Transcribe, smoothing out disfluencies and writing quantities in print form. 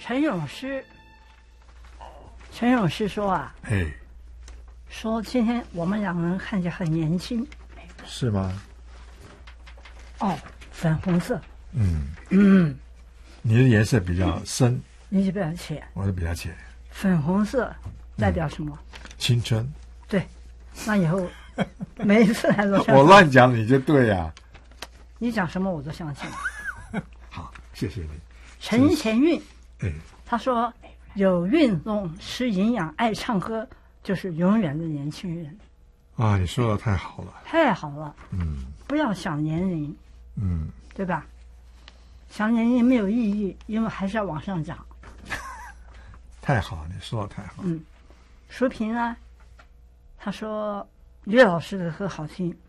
陈永诗说啊， 哎， 说今天我们两个人看起来很年轻。 是吗？ 哦，粉红色。 你的颜色比较深， 你就比较浅。 我的比较浅。 粉红色代表什么？ 青春。 对，那以后每一次来都我乱讲你就对呀。 你讲什么我都相信。 好，谢谢你。 陈前运， 哎， 他说有运动、吃营养、爱唱歌，就是永远的年轻人。 啊，你说的太好了。 太好了。不要想年龄。对吧？想年龄没有意义，因为还是要往上涨。 太好，你说的太好。 淑萍呢，他说岳老师的歌好听，